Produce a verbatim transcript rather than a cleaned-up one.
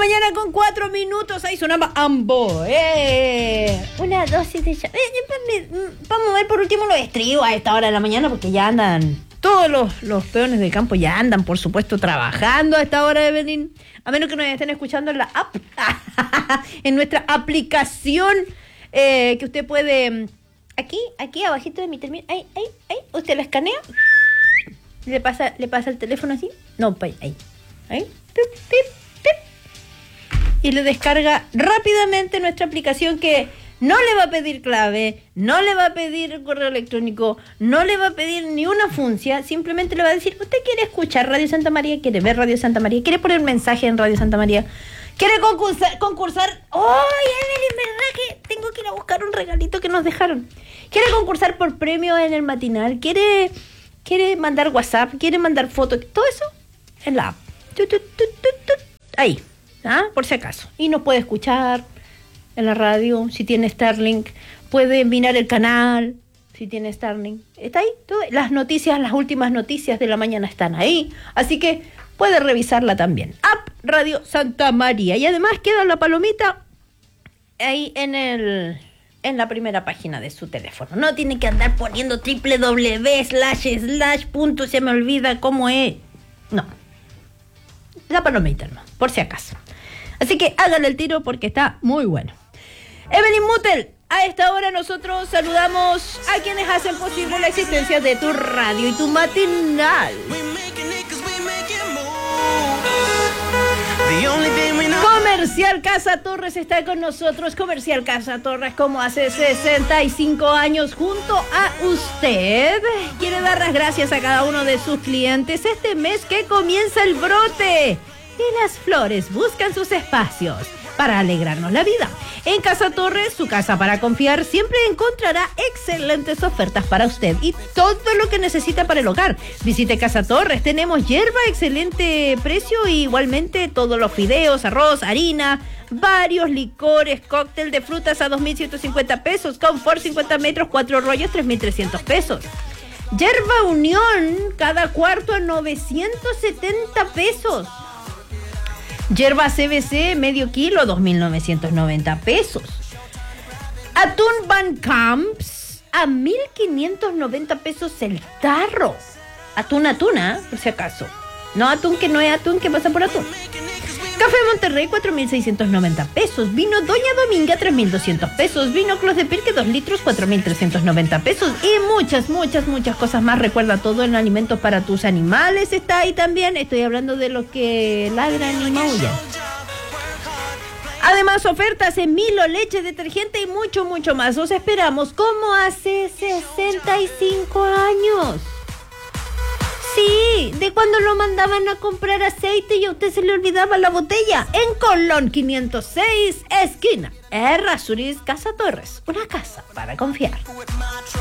mañana con cuatro minutos. Ahí sonaba Ambo. Eh. Una dosis de... Eh, eh, vamos a ver por último los estribos a esta hora de la mañana, porque ya andan... Todos los, los peones del campo ya andan, por supuesto, trabajando a esta hora de venir. A menos que nos estén escuchando en la app. En nuestra aplicación. Eh, que usted puede... Aquí, aquí abajito de mi terminal. Ahí, ahí, ahí. Usted la escanea. Le pasa, le pasa el teléfono así. No, ahí, ahí. Ahí. Pip, pip, pip. Y le descarga rápidamente nuestra aplicación, que no le va a pedir clave, no le va a pedir correo electrónico, no le va a pedir ni una funcia. Simplemente le va a decir: ¿usted quiere escuchar Radio Santa María? ¿Quiere ver Radio Santa María? ¿Quiere poner mensaje en Radio Santa María? ¿Quiere concursar? concursar? ¡Ay, Evelyn, verdad que tengo que ir a buscar un regalito que nos dejaron! ¿Quiere concursar por premio en el matinal? ¿Quiere, quiere mandar WhatsApp? ¿Quiere mandar fotos? Todo eso en la app. Tut, tut, tut, tut, tut. Ahí, ¿ah? Por si acaso. Y nos puede escuchar en la radio. Si tiene Starlink, puede mirar el canal. Si tiene Starlink, está ahí. Todo. Las noticias, las últimas noticias de la mañana están ahí. Así que puede revisarla también. App Radio Santa María. Y además queda la palomita ahí en el... en la primera página de su teléfono. No tiene que andar poniendo triple w slash slash punto, se me olvida cómo es. No. La palomita, no, por si acaso. Así que háganle el tiro porque está muy bueno. Evelyn Mutel, a esta hora nosotros saludamos a quienes hacen posible la existencia de tu radio y tu matinal. Comercial Casa Torres está con nosotros. Comercial Casa Torres, como hace sesenta y cinco años, junto a usted, quiere dar las gracias a cada uno de sus clientes este mes que comienza el brote y las flores buscan sus espacios para alegrarnos la vida. En Casa Torres, su casa para confiar, siempre encontrará excelentes ofertas para usted y todo lo que necesita para el hogar. Visite Casa Torres, tenemos hierba, excelente precio, y igualmente todos los fideos, arroz, harina, varios licores, cóctel de frutas a dos mil ciento cincuenta pesos, confort cincuenta metros, cuatro rollos, tres mil trescientos pesos. Hierba Unión, cada cuarto a novecientos setenta pesos. Hierba C B C, medio kilo, dos mil novecientos noventa pesos. Atún Van Camps, a mil quinientos noventa pesos el tarro. Atún, atún, ¿eh? Por si acaso. No atún que no es atún, que pasa por atún. Café Monterrey, cuatro mil seiscientos noventa pesos. Vino Doña Dominga, tres mil doscientos pesos. Vino Clos de Pirque, dos litros, cuatro mil trescientos noventa pesos. Y muchas, muchas, muchas cosas más. Recuerda, todo en alimentos para tus animales está ahí también. Estoy hablando de los que ladran y maullan. Además, ofertas en Milo, leche, detergente y mucho, mucho más. Os esperamos como hace sesenta y cinco años. Sí, de cuando lo mandaban a comprar aceite y a usted se le olvidaba la botella. En Colón quinientos seis, esquina Errázuriz, Casa Torres. Una casa para confiar.